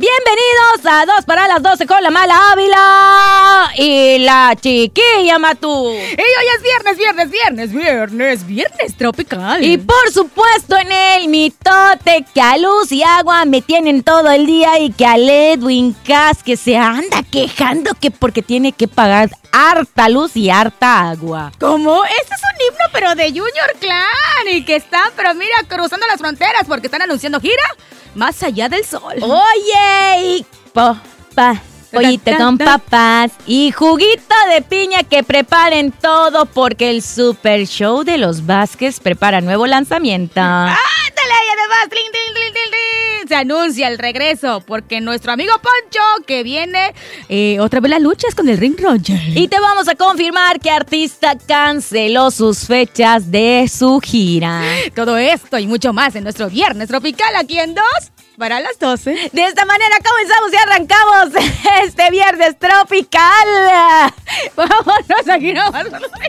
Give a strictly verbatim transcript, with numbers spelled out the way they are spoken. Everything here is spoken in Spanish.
Bienvenidos a Dos para las doce con la Mala Ávila y la Chiquilla Matú. Y hoy es viernes, viernes, viernes, viernes, viernes tropical. Y por supuesto en el mitote que a Luz y Agua me tienen todo el día y que al Edwin Cass que se anda quejando que porque tiene que pagar harta luz y harta agua. ¿Cómo? Este es un himno pero de Junior Clan y que están, pero mira, cruzando las fronteras porque están anunciando gira más allá del sol. Oye, y papá, pollito con papas y juguito de piña, que preparen todo porque el Super Show de los Vázquez prepara nuevo lanzamiento. ¡Ándale, además! ¡Tling, tling, tling, tling, tling! Se anuncia el regreso porque nuestro amigo Poncho, que viene eh, otra vez las luchas con el Ring Roger. Y te vamos a confirmar que artista canceló sus fechas de su gira. Todo esto y mucho más en nuestro Viernes Tropical aquí en Dos para las doce. De esta manera comenzamos y arrancamos este Viernes Tropical. Vámonos, aquí nomás.